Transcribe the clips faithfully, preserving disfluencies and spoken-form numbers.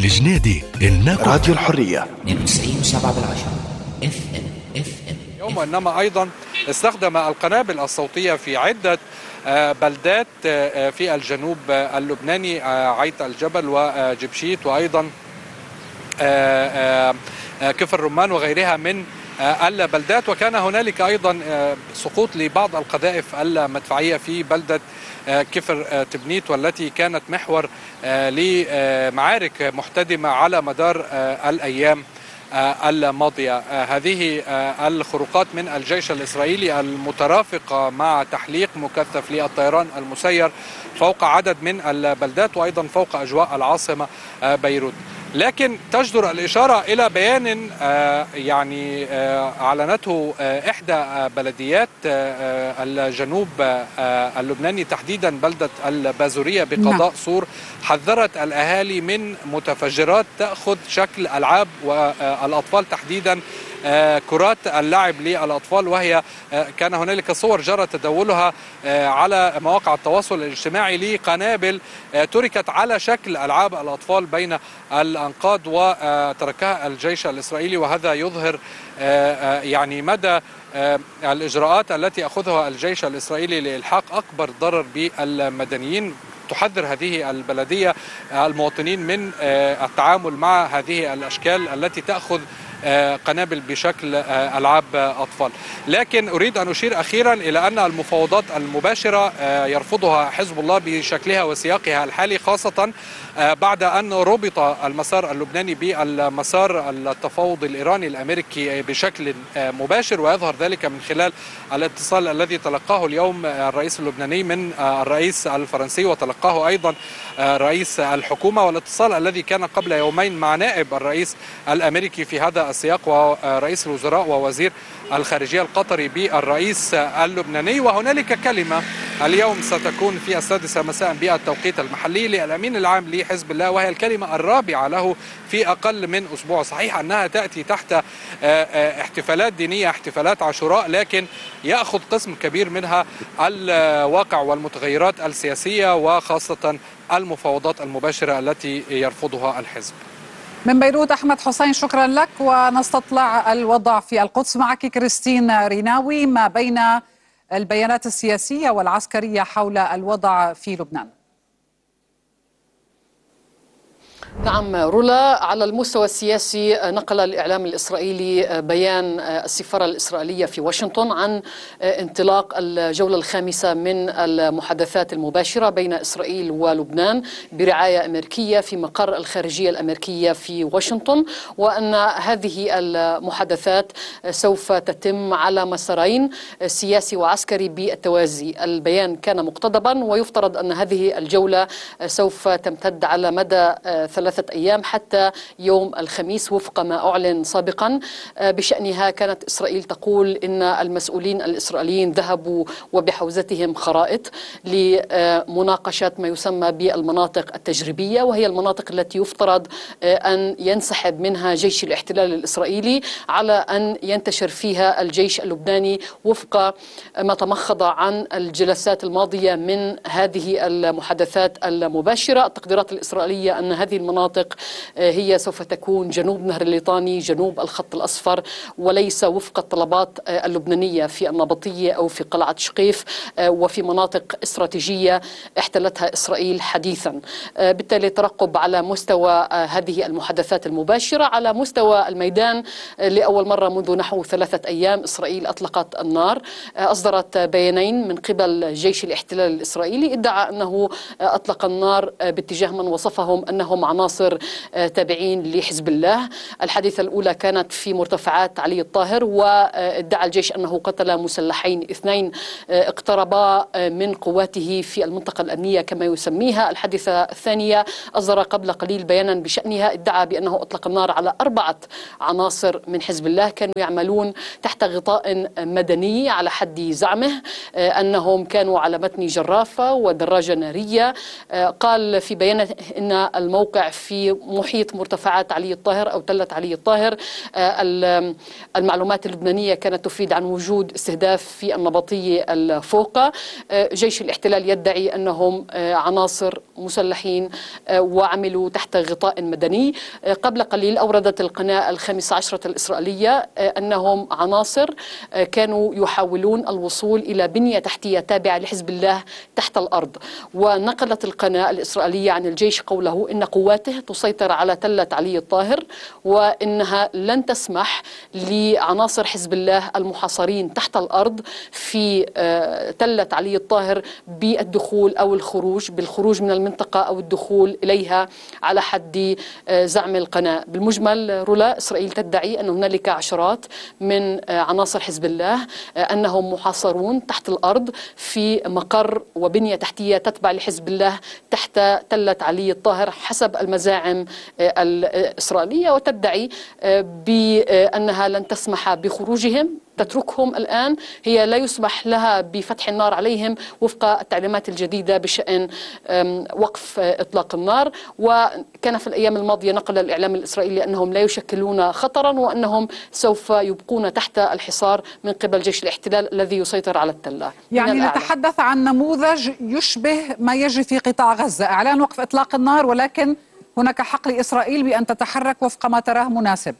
الجنيدي الناقد راديو الحرية اثنين وتسعين وسبعة بالعشرة اف ام اف ام يوم وإنما أيضا استخدم القنابل الصوتية في عدة بلدات في الجنوب اللبناني، عيت الجبل وجبشيت وأيضا كفر رمان وغيرها من البلدات. وكان هنالك أيضا سقوط لبعض القذائف المدفعية في بلدة كفر تبنيت، والتي كانت محور لمعارك محتدمة على مدار الأيام الماضية. هذه الخروقات من الجيش الإسرائيلي المترافقة مع تحليق مكثف للطيران المسير فوق عدد من البلدات وأيضا فوق أجواء العاصمة بيروت. لكن تجدر الإشارة إلى بيان يعني أعلنته إحدى بلديات الجنوب اللبناني تحديدا بلدة البازورية بقضاء صور، حذرت الأهالي من متفجرات تأخذ شكل ألعاب والأطفال تحديدا كرات اللعب للأطفال، وهي كان هنالك صور جرى تداولها على مواقع التواصل الاجتماعي لقنابل تركت على شكل ألعاب الأطفال بين الأنقاض وتركها الجيش الإسرائيلي. وهذا يظهر يعني مدى الإجراءات التي أخذها الجيش الإسرائيلي لإلحاق أكبر ضرر بالمدنيين. تحذر هذه البلدية المواطنين من التعامل مع هذه الأشكال التي تأخذ قنابل بشكل ألعاب أطفال. لكن أريد أن أشير أخيرا إلى أن المفاوضات المباشرة يرفضها حزب الله بشكلها وسياقها الحالي، خاصة بعد أن ربط المسار اللبناني بالمسار التفاوض الإيراني الأمريكي بشكل مباشر، ويظهر ذلك من خلال الاتصال الذي تلقاه اليوم الرئيس اللبناني من الرئيس الفرنسي، وتلقاه أيضا رئيس الحكومة، والاتصال الذي كان قبل يومين مع نائب الرئيس الأمريكي في هذا السياق ورئيس الوزراء ووزير الخارجية القطري بالرئيس اللبناني. وهنالك كلمة اليوم ستكون في السادسة مساء بالتوقيت المحلي للأمين العام لحزب الله، وهي الكلمة الرابعة له في أقل من أسبوع. صحيح أنها تأتي تحت احتفالات دينية، احتفالات عاشوراء، لكن يأخذ قسم كبير منها الواقع والمتغيرات السياسية وخاصة المفاوضات المباشرة التي يرفضها الحزب. من بيروت أحمد حسين، شكرا لك. ونستطلع الوضع في القدس معك كريستين ريناوي ما بين البيانات السياسية والعسكرية حول الوضع في لبنان. نعم رولا، على المستوى السياسي نقل الإعلام الإسرائيلي بيان السفارة الإسرائيلية في واشنطن عن انطلاق الجولة الخامسة من المحادثات المباشرة بين إسرائيل ولبنان برعاية أمريكية في مقر الخارجية الأمريكية في واشنطن، وأن هذه المحادثات سوف تتم على مسارين سياسي وعسكري بالتوازي. البيان كان مقتضبا، ويفترض أن هذه الجولة سوف تمتد على مدى ثلاثة أيام حتى يوم الخميس وفق ما أعلن سابقا. بشأنها كانت إسرائيل تقول إن المسؤولين الإسرائيليين ذهبوا وبحوزتهم خرائط لمناقشة ما يسمى بالمناطق التجريبية، وهي المناطق التي يفترض أن ينسحب منها جيش الاحتلال الإسرائيلي على أن ينتشر فيها الجيش اللبناني وفق ما تمخض عن الجلسات الماضية من هذه المحادثات المباشرة. التقديرات الإسرائيلية أن هذه المناطق هي سوف تكون جنوب نهر الليطاني، جنوب الخط الأصفر، وليس وفق الطلبات اللبنانية في النابطية أو في قلعة شقيف وفي مناطق استراتيجية احتلتها إسرائيل حديثا. بالتالي ترقب على مستوى هذه المحادثات المباشرة. على مستوى الميدان، لأول مرة منذ نحو ثلاثة أيام إسرائيل أطلقت النار، أصدرت بيانين من قبل جيش الاحتلال الإسرائيلي ادعى أنه أطلق النار باتجاه من وصفهم أنهم عناصر تابعين لحزب الله. الحادثة الأولى كانت في مرتفعات علي الطاهر، وادعى الجيش أنه قتل مسلحين اثنين اقتربا من قواته في المنطقة الأمنية كما يسميها. الحادثة الثانية أصدر قبل قليل بيانا بشأنها، ادعى بأنه أطلق النار على أربعة عناصر من حزب الله كانوا يعملون تحت غطاء مدني على حد زعمه، أنهم كانوا على متن جرافة ودراجة نارية. قال في بيانه إن الموقع في محيط مرتفعات علي الطاهر أو تلة علي الطاهر. المعلومات اللبنانية كانت تفيد عن وجود استهداف في النبطية الفوقة. جيش الاحتلال يدعي أنهم عناصر مسلحين وعملوا تحت غطاء مدني. قبل قليل أوردت القناة الخامسة عشرة الإسرائيلية أنهم عناصر كانوا يحاولون الوصول إلى بنية تحتية تابعة لحزب الله تحت الأرض. ونقلت القناة الإسرائيلية عن الجيش قوله إن قواته تسيطر على تلة علي الطاهر، وإنها لن تسمح لعناصر حزب الله المحاصرين تحت الأرض في تلة علي الطاهر بالدخول أو الخروج، بالخروج من المنطقة أو الدخول إليها على حد زعم القناة. بالمجمل رولا، إسرائيل تدعي أن هنالك عشرات من عناصر حزب الله أنهم محاصرون تحت الأرض في مقر وبنية تحتية تتبع لحزب الله تحت تلة علي الطاهر حسب المزاعم الإسرائيلية، وتدعي بأنها لن تسمح بخروجهم، تتركهم الآن. هي لا يسمح لها بفتح النار عليهم وفق التعليمات الجديدة بشأن وقف إطلاق النار. وكان في الأيام الماضية نقل الإعلام الإسرائيلي أنهم لا يشكلون خطرا وأنهم سوف يبقون تحت الحصار من قبل جيش الاحتلال الذي يسيطر على التلة. يعني نتحدث عن نموذج يشبه ما يجري في قطاع غزة، إعلان وقف إطلاق النار ولكن هناك حق لإسرائيل بأن تتحرك وفق ما تراه مناسب.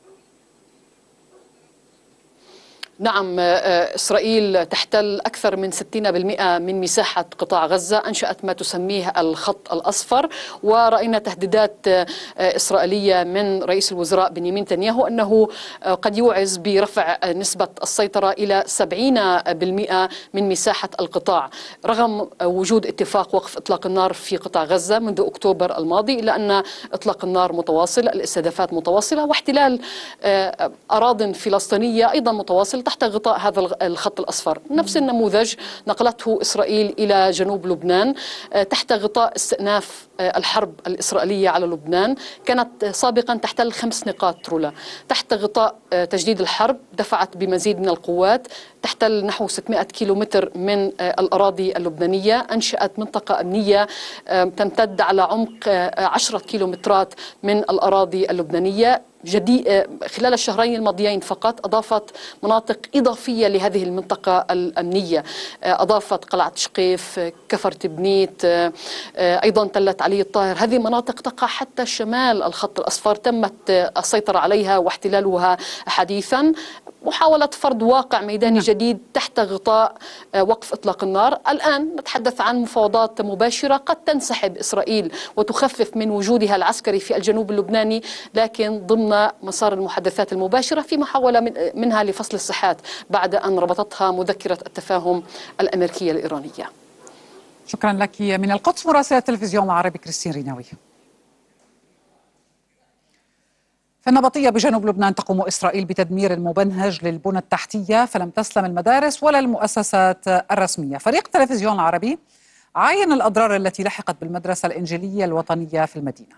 نعم، إسرائيل تحتل أكثر من ستين بالمئة من مساحة قطاع غزة، أنشأت ما تسميه الخط الأصفر، ورأينا تهديدات إسرائيلية من رئيس الوزراء بنيامين نتنياهو أنه قد يوعز برفع نسبة السيطرة إلى سبعين بالمئة من مساحة القطاع، رغم وجود اتفاق وقف إطلاق النار في قطاع غزة منذ أكتوبر الماضي، إلا أن إطلاق النار متواصل، الاستهدافات متواصلة، واحتلال أراضٍ فلسطينية أيضا متواصل تحت غطاء هذا الخط الأصفر. نفس النموذج نقلته إسرائيل إلى جنوب لبنان تحت غطاء استئناف الحرب الإسرائيلية على لبنان. كانت سابقا تحتل خمس نقاط رولا. تحت غطاء تجديد الحرب دفعت بمزيد من القوات، تحتل نحو ستمائة كيلومتر من الأراضي اللبنانية، أنشأت منطقة أمنية تمتد على عمق عشرة كيلومترات من الأراضي اللبنانية. جديد خلال الشهرين الماضيين فقط أضافت مناطق إضافية لهذه المنطقة الأمنية، أضافت قلعة شقيف، كفر تبنيت، أيضا تلة علي الطاهر. هذه مناطق تقع حتى شمال الخط الأصفر تمت السيطرة عليها واحتلالها حديثا. محاولة فرض واقع ميداني جديد تحت غطاء وقف إطلاق النار. الآن نتحدث عن مفاوضات مباشرة قد تنسحب إسرائيل وتخفف من وجودها العسكري في الجنوب اللبناني، لكن ضمن مسار المحادثات المباشرة في محاولة منها لفصل الساحات بعد أن ربطتها مذكرة التفاهم الأمريكية الإيرانية. شكرا لك من القدس مراسلة التلفزيون العربي كريستين ريناوي. في النبطية بجنوب لبنان تقوم إسرائيل بتدمير مبنهج للبنى التحتية، فلم تسلم المدارس ولا المؤسسات الرسمية. فريق التلفزيون العربي عاين الأضرار التي لحقت بالمدرسة الإنجيلية الوطنية في المدينة.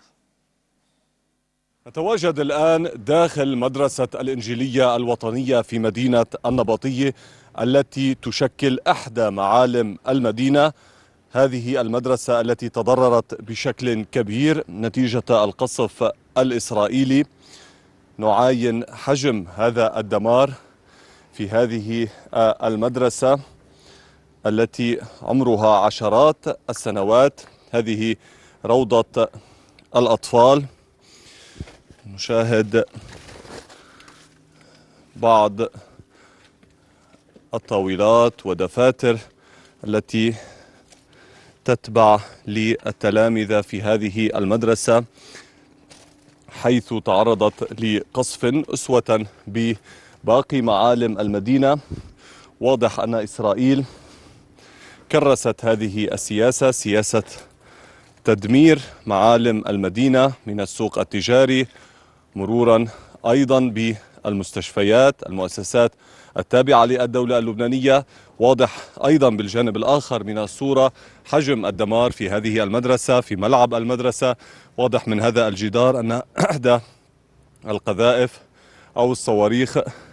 نتواجد الآن داخل مدرسة الإنجيلية الوطنية في مدينة النبطية التي تشكل إحدى معالم المدينة. هذه المدرسة التي تضررت بشكل كبير نتيجة القصف الإسرائيلي. نعاين حجم هذا الدمار في هذه المدرسة التي عمرها عشرات السنوات. هذه روضة الأطفال. نشاهد بعض الطاولات ودفاتر التي تتبع للتلامذة في هذه المدرسة، حيث تعرضت لقصف أسوة بباقي معالم المدينة. واضح أن إسرائيل كرست هذه السياسة، سياسة تدمير معالم المدينة من السوق التجاري مرورا أيضا بالمستشفيات، المؤسسات التابعة للدولة اللبنانية. واضح أيضا بالجانب الآخر من الصورة حجم الدمار في هذه المدرسة، في ملعب المدرسة. واضح من هذا الجدار أن إحدى القذائف أو الصواريخ